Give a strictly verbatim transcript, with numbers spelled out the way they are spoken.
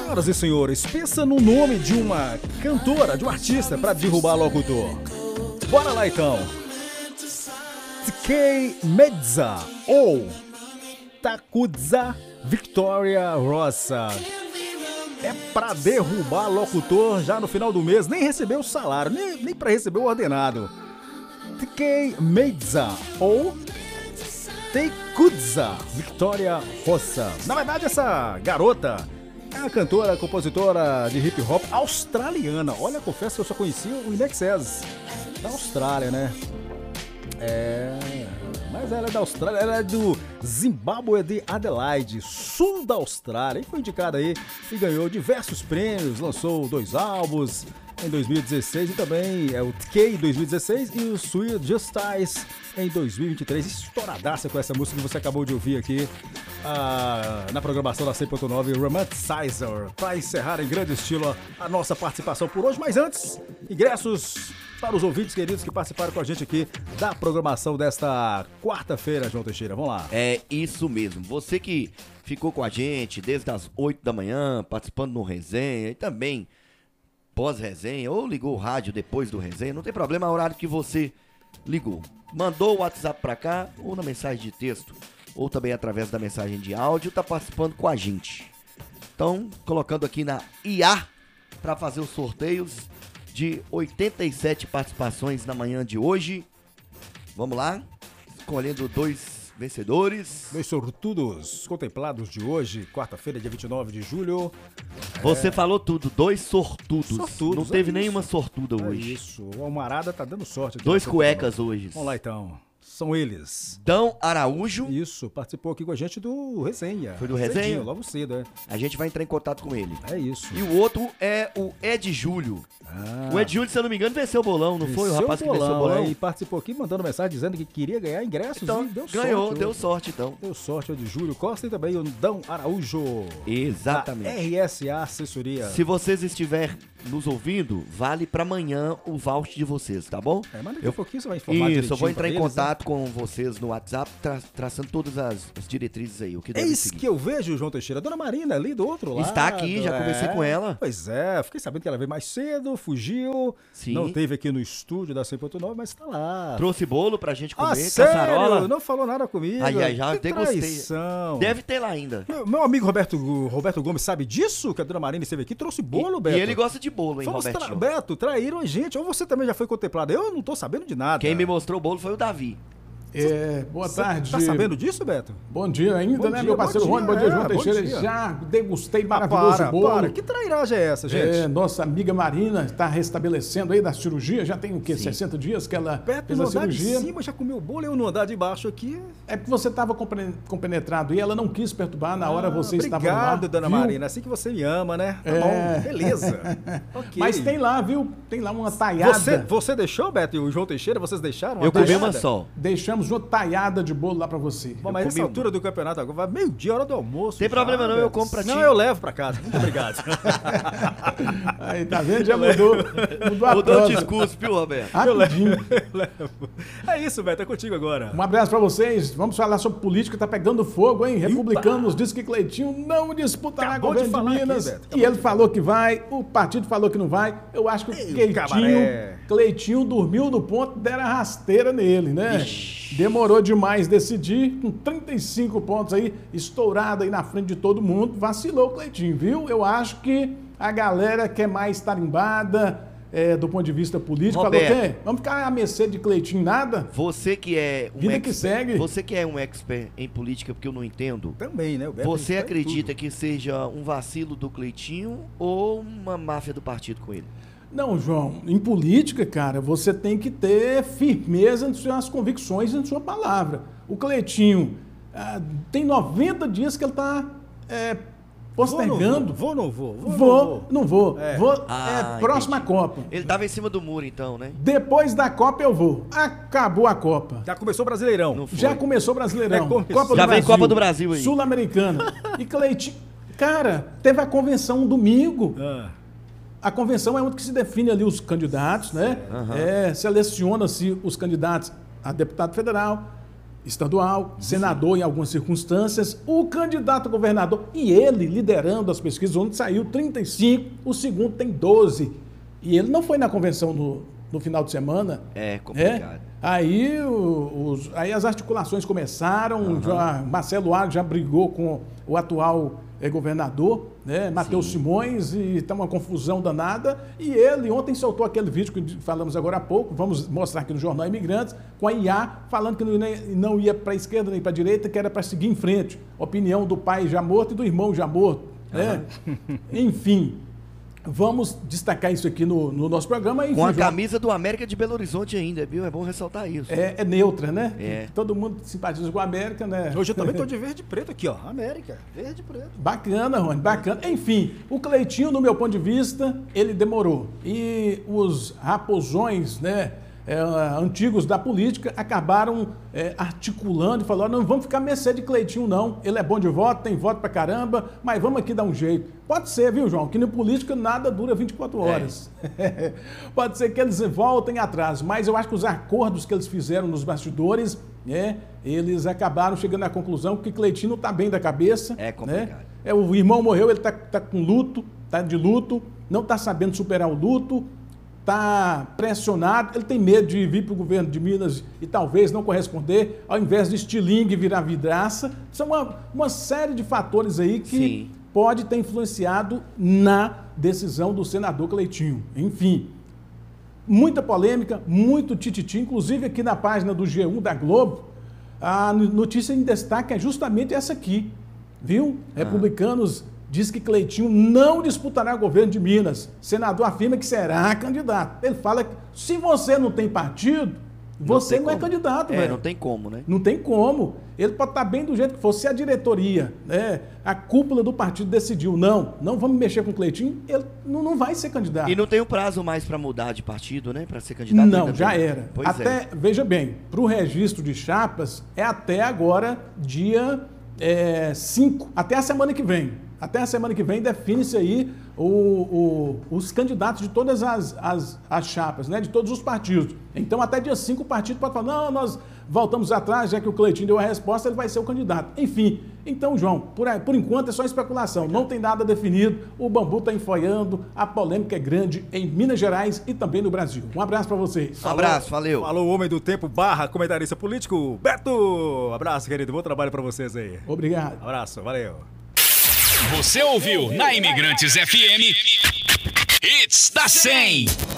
Senhoras e senhores, pensa no nome de uma cantora, de um artista para derrubar locutor. Bora lá então. T K Medza ou Takudza Victoria Rosa. É pra derrubar locutor já no final do mês, nem recebeu o salário, nem, nem pra receber o ordenado. T K Medza ou Takudza Victoria Rosa. Na verdade, essa garota é uma cantora, compositora de hip hop australiana. Olha, confesso que eu só conhecia o In Excess, da Austrália, né? É... Mas ela é da Austrália, ela é do Zimbábue de Adelaide, sul da Austrália. E foi indicada aí e ganhou diversos prêmios, lançou dois álbuns em dois mil e dezesseis e também é o T K em dois mil e dezesseis e o Sweet Justice em dois mil e vinte e três. Estouradaça com essa música que você acabou de ouvir aqui ah, na programação da cem ponto nove Romanticizer, para encerrar em grande estilo a nossa participação por hoje. Mas antes, ingressos para os ouvintes queridos que participaram com a gente aqui da programação desta quarta-feira, João Teixeira. Vamos lá. É isso mesmo. Você que ficou com a gente desde as oito da manhã, participando no resenha e também pós-resenha, ou ligou o rádio depois do resenha, não tem problema, é o horário que você ligou. Mandou o WhatsApp pra cá, ou na mensagem de texto, ou também através da mensagem de áudio, tá participando com a gente. Então, colocando aqui na I A para fazer os sorteios de oitenta e sete participações na manhã de hoje. Vamos lá, escolhendo dois vencedores. Dois sortudos contemplados de hoje, quarta-feira, dia vinte e nove de julho. Você é... falou tudo, dois sortudos. sortudos Não teve é nenhuma sortuda é hoje. Isso, o Almarada tá dando sorte aqui. Dois cuecas hoje. Vamos lá então. São eles. Dão Araújo. Isso, participou aqui com a gente do Resenha. Foi do Resenha? Cedinho, logo cedo, é. A gente vai entrar em contato com ele. É isso. E o outro é o Ed Júlio. Ah, o Ed Júlio, se eu não me engano, venceu o bolão, não foi o rapaz bolão, que venceu o bolão? É, e participou aqui mandando mensagem dizendo que queria ganhar ingressos então, e deu ganhou, sorte. deu hoje. sorte então. Deu sorte, o Ed Júlio Costa e também o Dão Araújo. Exatamente. R S A Assessoria. Se vocês estiverem nos ouvindo, vale pra amanhã o voucher de vocês, tá bom? É, mas daqui eu, a pouquinho você vai informar Isso, eu vou entrar em eles, contato né? com vocês no WhatsApp, tra traçando todas as, as diretrizes aí, o que deve Eis seguir. que eu vejo, João Teixeira, a dona Marina ali do outro lado. Está aqui, já conversei é. com ela. Pois é, fiquei sabendo que ela veio mais cedo, fugiu, Sim. não teve aqui no estúdio da cem ponto nove, mas tá lá. Trouxe bolo pra gente comer, Ah, sério? caçarola. Não falou nada comigo. Ai, ai, já que degustei. traição. Deve ter lá ainda. Meu, meu amigo Roberto, Roberto Gomes sabe disso? Que a dona Marina esteve aqui, trouxe bolo, e, Beto. E ele gosta de bolo, hein, Fomos tra Robertinho? Beto, traíram a gente. Ou você também já foi contemplado? Eu não tô sabendo de nada. Quem me mostrou o bolo foi o Davi. É, boa Você tarde. tá sabendo disso, Beto? Bom dia ainda, Bom né, dia, meu parceiro bom Rony? Bom dia, dia, João é, bom Teixeira. dia. Já degustei Ah, maravilhoso para, bolo. para. Que trairagem é essa, gente? É, nossa amiga Marina está restabelecendo aí da cirurgia. Já tem o quê? Sim. sessenta dias que ela Beto, fez no a andar cirurgia. de cima já comeu bolo, eu no andar de baixo aqui. É porque você estava compenetrado e ela não quis perturbar na hora Ah, você estava no ar. Obrigado, dona viu? Marina. Assim que você me ama, né? Tá É. bom, beleza. Ok. Mas tem lá, viu? Tem lá uma taiada. Você, você deixou, Beto, e o João Teixeira? Vocês deixaram? Eu comi taiada? uma só. Deixamos uma taiada de bolo lá pra você. Bom, mas nessa comi altura do campeonato agora, vai meio-dia, hora do almoço. Tem já, problema não, Beto. eu compro pra ti. Não, eu levo pra casa. Muito obrigado. Aí, tá vendo? Já mudou. Mudou a Mudou o prosa. discurso, viu, Roberto? Rapidinho. Eu levo. É isso, Beto, é contigo agora. Um abraço pra vocês. Vamos falar sobre política, tá pegando fogo, hein? Republicanos diz que Cleitinho não disputará Acabou de governo de, falar aqui, Minas. Beto, e acabou ele de falou que vai, o partido falou que não vai. Eu acho que o Ei, Cleitinho, cabaré. Cleitinho dormiu no ponto, deram a rasteira nele, né? Demorou demais decidir, com trinta e cinco pontos aí, estourado aí na frente de todo mundo. Vacilou o Cleitinho, viu? Eu acho que a galera quer mais tarimbada, é, do ponto de vista político. Roberto. Falou, quê? Vamos ficar à mercê de Cleitinho nada? Você que é um Vida que segue. Você que é um expert em política, porque eu não entendo. Também, né? O Beto Você está em acredita tudo. que seja um vacilo do Cleitinho ou uma máfia do partido com ele? Não, João, em política, cara, você tem que ter firmeza nas suas convicções e na sua palavra. O Cleitinho, ah, tem noventa dias que ele está é, postergando. Vou, não vou. Vou, não vou. Vou, não vou. É. Vou, Ah, é, próxima entendi. Copa. Ele tava em cima do muro, então, né? Depois da Copa eu vou. Acabou a Copa. Já começou o Brasileirão. Não foi. Já começou o Brasileirão. É, começou. Copa do Já vem Brasil, Copa do Brasil aí. Sul-Americana. E Cleitinho, cara, teve a convenção um domingo. Ah. A convenção é onde que se define ali os candidatos, né? Aham. É, seleciona-se os candidatos a deputado federal estadual, senador em algumas circunstâncias, o candidato a governador, e ele liderando as pesquisas, onde saiu trinta e cinco, o segundo tem doze. E ele não foi na convenção no, no final de semana. É complicado. É? Aí, os, aí as articulações começaram, uhum. já, Marcelo Argo já brigou com o atual é, governador, né, Matheus Simões, e está uma confusão danada. E ele ontem soltou aquele vídeo que falamos agora há pouco, vamos mostrar aqui no Jornal Imigrantes, com a I A falando que não, não ia para a esquerda nem para a direita, que era para seguir em frente. Opinião do pai já morto e do irmão já morto. Né? Uhum. Enfim. Vamos destacar isso aqui no, no nosso programa. E com a camisa do América de Belo Horizonte ainda, viu? É bom ressaltar isso. É, é neutra, né? É. Todo mundo simpatiza com a América, né? Hoje eu também estou de verde e preto aqui, ó. América, verde e preto. Bacana, Rony, bacana. Enfim, o Cleitinho, no meu ponto de vista, ele demorou. E os raposões, né? É, antigos da política acabaram é, articulando e falaram, não vamos ficar mercê de Cleitinho não, ele é bom de voto, tem voto pra caramba, mas vamos aqui dar um jeito. Pode ser, viu, João, que na política nada dura vinte e quatro horas. É. Pode ser que eles voltem atrás, mas eu acho que os acordos que eles fizeram nos bastidores, né, eles acabaram chegando à conclusão que Cleitinho não tá bem da cabeça. É complicado. Né? É, o irmão morreu, ele tá, tá com luto, tá de luto, não tá sabendo superar o luto, está pressionado, ele tem medo de vir para o governo de Minas e talvez não corresponder, ao invés de estilingue virar vidraça. São uma, uma série de fatores aí que Sim. pode ter influenciado na decisão do senador Cleitinho. Enfim, muita polêmica, muito tititi, inclusive aqui na página do G um da Globo, a notícia em destaque é justamente essa aqui, viu? Ah. Republicanos diz que Cleitinho não disputará o governo de Minas. Senador afirma que será candidato. Ele fala que se você não tem partido, você não, não é candidato, é, velho. Não tem como, né? Não tem como. Ele pode estar bem do jeito que fosse. Se a diretoria, né, a cúpula do partido decidiu, não, não vamos mexer com o Cleitinho, ele não, não vai ser candidato. E não tem um prazo mais para mudar de partido, né? Para ser candidato? Não, já tem... era. Pois até, é. Veja bem, para o registro de chapas, é até agora, dia cinco, até a semana que vem. Até a semana que vem define-se aí o, o, os candidatos de todas as, as, as chapas, né? De todos os partidos. Então, até dia cinco, o partido pode falar, não, nós voltamos atrás, já que o Cleitinho deu a resposta, ele vai ser o candidato. Enfim, então, João, por, por enquanto é só especulação, não tem nada definido, o bambu está enfoiando, a polêmica é grande em Minas Gerais e também no Brasil. Um abraço para vocês. Um abraço, valeu. Falou o homem do tempo barra comentarista político, Beto. Abraço, querido, bom trabalho para vocês aí. Obrigado. Abraço, valeu. Você ouviu na Imigrantes F M Hits da cem.